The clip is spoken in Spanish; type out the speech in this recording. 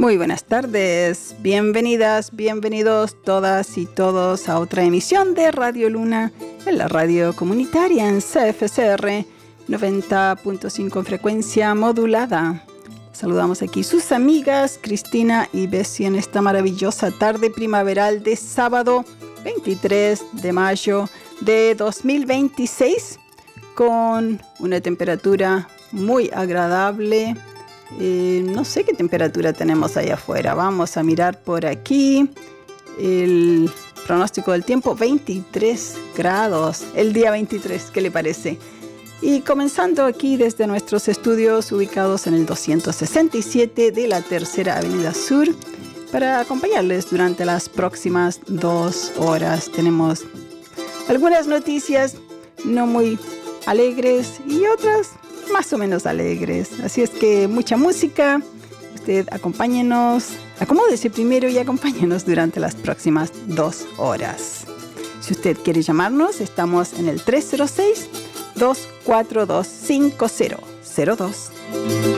Muy buenas tardes, bienvenidas, bienvenidos todas y todos a otra emisión de Radio Luna en la radio comunitaria en CFCR 90.5 en frecuencia modulada. Saludamos aquí sus amigas Cristina y Bessie en esta maravillosa tarde primaveral de sábado 23 de mayo de 2026 con una temperatura muy agradable. No sé qué temperatura tenemos allá afuera. Vamos a mirar por aquí. El pronóstico del tiempo, 23 grados. El día 23, ¿qué le parece? Y comenzando aquí desde nuestros estudios ubicados en el 267 de la Tercera Avenida Sur para acompañarles durante las próximas 2 horas. Tenemos algunas noticias no muy alegres y otras más o menos alegres. Así es que mucha música. Usted acompáñenos, acomódese primero y acompáñenos durante las próximas 2 horas. Si usted quiere llamarnos, estamos en el 306-242-5002.